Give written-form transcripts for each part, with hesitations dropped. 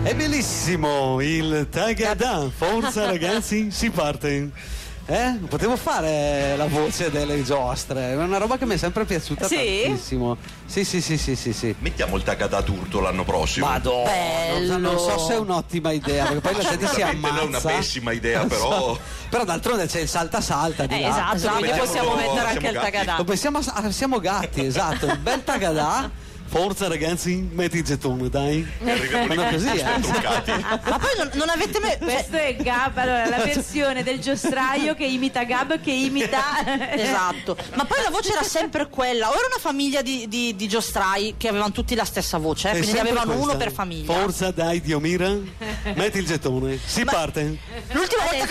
È bellissimo il Tagada. Forza ragazzi, si parte. Potevo fare la voce delle giostre, è una roba che mi è sempre piaciuta tantissimo. Sì. Mettiamo il Tagada Turto l'anno prossimo. Madonna, non so se è un'ottima idea, perché poi la gente si ammazza. Non è una pessima idea, però. Però d'altronde c'è il salta di là. Esatto, quindi possiamo mettere anche il Tagada. Siamo gatti, esatto, il bel Tagada. Forza ragazzi, metti il gettone, dai. Arriviamo così, Ma poi non avete questo è Gab, allora la versione del giostraio che imita Gab, che imita esatto. Ma poi la voce era sempre quella, o era una famiglia di giostrai che avevano tutti la stessa voce, quindi ne avevano uno per famiglia. Forza dai Diomira, metti il gettone, parte. L'ultima volta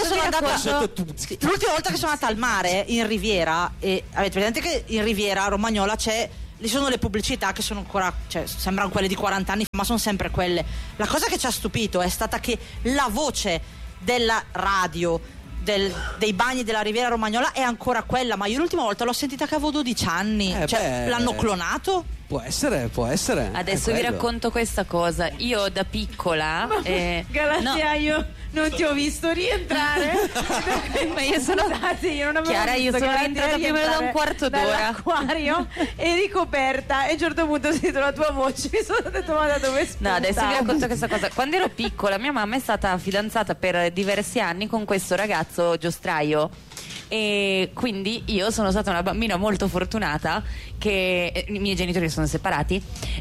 che sono andata al mare in Riviera, e avete presente che in Riviera Romagnola ci sono le pubblicità che sono ancora, sembrano quelle di 40 anni fa, ma sono sempre quelle. La cosa che ci ha stupito è stata che la voce della radio dei bagni della Riviera Romagnola è ancora quella, ma io l'ultima volta l'ho sentita che avevo 12 anni. L'hanno clonato? Può essere. Adesso vi racconto questa cosa. Io da piccola Galattea, io non ti ho visto rientrare. Ma io sono io non avevo Chiara, io sono rientrata più o meno da un quarto d'ora dall'acquario, eri coperta e a un certo punto ho sentito la tua voce, mi sono detto ma da dove spunta? No, adesso vi racconto questa cosa. Quando ero piccola mia mamma è stata fidanzata per diversi anni con questo ragazzo giostraio, e quindi io sono stata una bambina molto fortunata che i miei genitori sono separati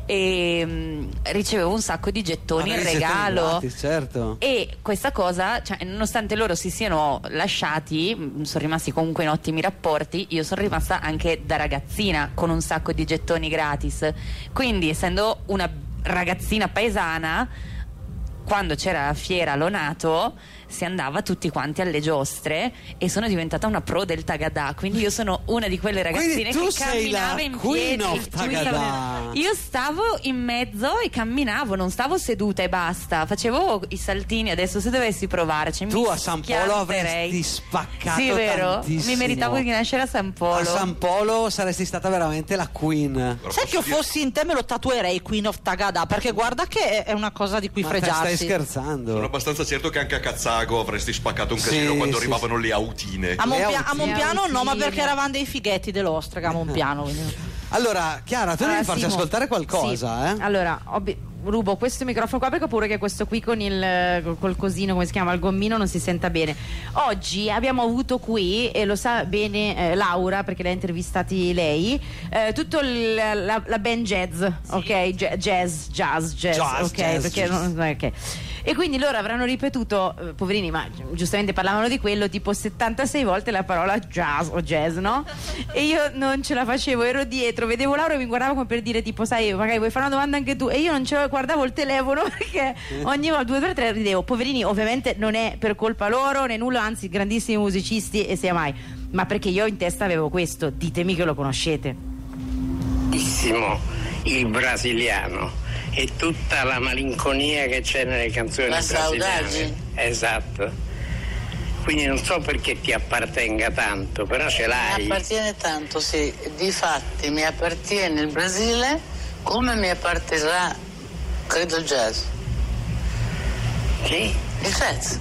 e ricevevo un sacco di gettoni in regalo gratis, certo. E questa cosa, nonostante loro si siano lasciati, sono rimasti comunque in ottimi rapporti, io sono rimasta anche da ragazzina con un sacco di gettoni gratis, quindi essendo una ragazzina paesana, quando c'era la fiera Lonato si andava tutti quanti alle giostre e sono diventata una pro del Tagada, quindi io sono una di quelle ragazzine che camminava in piedi. Io stavo in mezzo e camminavo, non stavo seduta e basta, facevo i saltini. Adesso se dovessi provare, tu a San Polo avresti spaccato. Sì, vero? Tantissimo. Mi meritavo di nascere a San Polo. A San Polo saresti stata veramente la queen. Sai che io fossi in te me lo tatuerei Queen of Tagada, perché guarda che è una cosa di cui fregiarsi. Stai scherzando? Sono abbastanza certo che anche a Cazzago avresti spaccato un casino quando arrivavano le autine. A Monpiano no, ma perché eravamo dei fighetti dell'Ostrega a Monpiano. Allora, Chiara, tu devi farci ascoltare qualcosa, Allora, rubo questo microfono qua perché ho paura che questo qui con col cosino, come si chiama, il gommino, non si senta bene. Oggi abbiamo avuto qui, e lo sa bene Laura perché l'ha intervistati lei, tutto la band jazz, ok? Jazz, ok? Perché ok. E quindi loro avranno ripetuto, poverini, ma giustamente parlavano di quello tipo 76 volte la parola jazz o jazz, no? E io non ce la facevo, ero dietro, vedevo Laura e mi guardavo come per dire tipo, sai, magari vuoi fare una domanda anche tu, e io non ce la guardavo il telefono perché ogni volta 2 per 3 ridevo. Poverini, ovviamente non è per colpa loro né nulla, anzi grandissimi musicisti e sia mai, ma perché io in testa avevo questo. Ditemi che lo conoscete. Il brasiliano e tutta la malinconia che c'è nelle canzoni brasiliane. Esatto. Quindi non so perché ti appartenga tanto, però ce l'hai. Mi appartiene tanto, sì. Difatti mi appartiene il Brasile come mi apparterrà, credo, il jazz. Sì? Il jazz.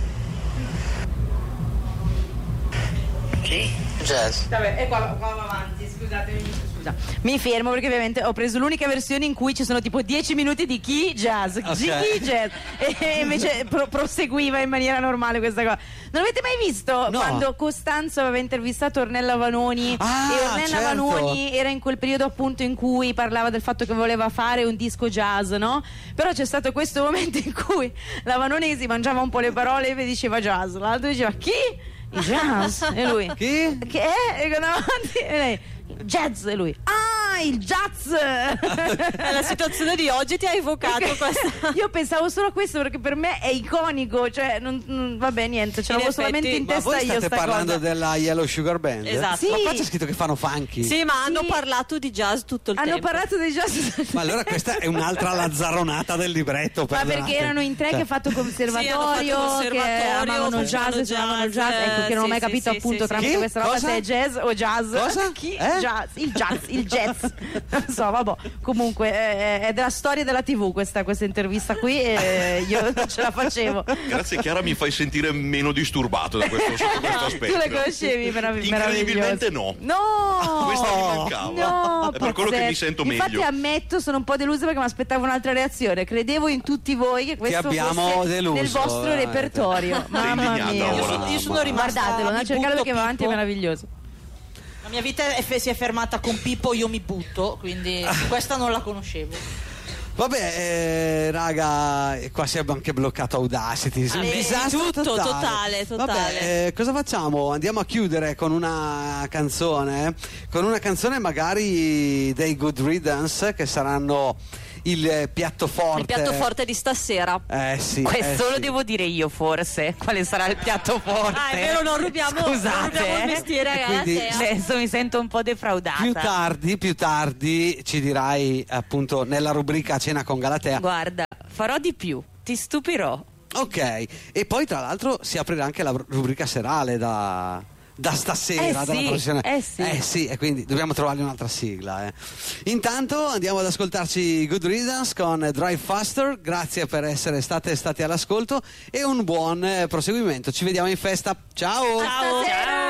Sì? Il jazz. Vabbè, e qua va avanti, scusatemi. Mi fermo perché ovviamente ho preso l'unica versione in cui ci sono tipo 10 minuti di chi jazz, chi jazz, e invece proseguiva in maniera normale questa cosa. Non avete mai visto quando Costanzo aveva intervistato Ornella Vanoni, e Ornella Vanoni era in quel periodo appunto in cui parlava del fatto che voleva fare un disco jazz, no? Però c'è stato questo momento in cui la Vanoni si mangiava un po' le parole e diceva jazz, l'altro diceva chi? Il jazz, e lui chi? Che è? E andava avanti e lei jazz, e lui il jazz. La situazione di oggi ti ha evocato questa. Io pensavo solo a questo perché per me è iconico, cioè vabbè, niente, ce l'avevo solamente in testa io. Ma voi state parlando della Yellow Sugar Band? Esatto. Sì. Ma qua c'è scritto che fanno funky. Sì, ma hanno parlato di jazz tutto il tempo. Hanno parlato di jazz. Ma allora questa è un'altra lazzaronata del libretto. Ma perché erano in 3 che ha fatto conservatorio, che amavano jazz e suonavano jazz, ecco, che non ho mai capito appunto tramite questa roba se è jazz o jazz. Cosa? Chi? Jazz, il jazz. Non so, vabbè. Comunque è della storia della TV questa intervista qui e io non ce la facevo. Grazie Chiara, mi fai sentire meno disturbato da questo aspetto. Tu le conoscevi? Incredibilmente no. No! Questa mi mancava. No, è per quello che mi sento meglio. Infatti ammetto, sono un po' delusa perché mi aspettavo un'altra reazione. Credevo in tutti voi che questo fosse nel vostro repertorio. Mamma mia. Io sono rimasta. Guardatelo, non cercare perché va avanti, è meraviglioso. La mia vita si è fermata con Pippo, io mi butto, quindi questa non la conoscevo. Vabbè, raga, qua si è anche bloccato Audacity. Un disastro totale. Vabbè, cosa facciamo? Andiamo a chiudere con una canzone magari dei Good Riddance, che saranno il piatto forte di stasera. Sì. Questo lo devo dire io, forse. Quale sarà il piatto forte? È vero, non rubiamo il mestiere, quindi, adesso mi sento un po' defraudata. Più tardi ci dirai, appunto, nella rubrica Cena con Galatea. Guarda, farò di più, ti stupirò. Ok, e poi tra l'altro si aprirà anche la rubrica serale da stasera, dalla professione. Sì, e quindi dobbiamo trovargli un'altra sigla. Intanto andiamo ad ascoltarci Good Riddance con Drive Faster. Grazie per essere stati all'ascolto e un buon proseguimento. Ci vediamo in festa. Ciao. Ciao.